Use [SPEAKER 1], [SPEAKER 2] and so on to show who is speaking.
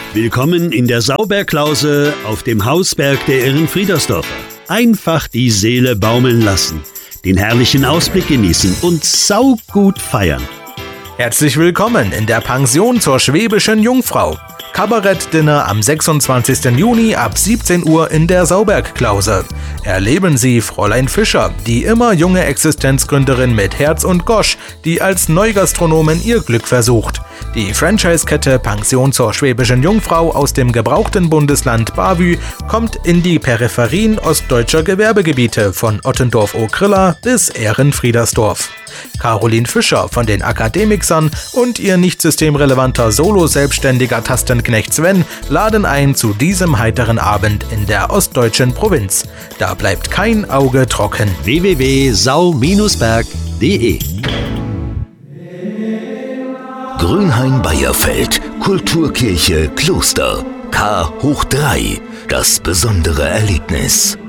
[SPEAKER 1] Willkommen in der Sauberklause auf dem Hausberg der Ehrenfriedersdorfer. Einfach die Seele baumeln lassen, den herrlichen Ausblick genießen und saugut feiern.
[SPEAKER 2] Herzlich willkommen in der Pension zur Schwäbischen Jungfrau. Kabarettdinner am 26. Juni ab 17 Uhr in der Saubergklause. Erleben Sie Fräulein Fischer, die immer junge Existenzgründerin mit Herz und Gosch, die als Neugastronomin ihr Glück versucht. Die Franchise-Kette Pension zur Schwäbischen Jungfrau aus dem gebrauchten Bundesland Bavü kommt in die Peripherien ostdeutscher Gewerbegebiete von Ottendorf-Okrilla bis Ehrenfriedersdorf. Caroline Fischer von den Akademikern und ihr nicht systemrelevanter Solo-selbstständiger Tastenknecht Sven laden ein zu diesem heiteren Abend in der ostdeutschen Provinz. Da bleibt kein Auge trocken.
[SPEAKER 1] www.sau-berg.de
[SPEAKER 3] Grünhain-Beierfeld, Kulturkirche Kloster, K hoch 3, das besondere Erlebnis.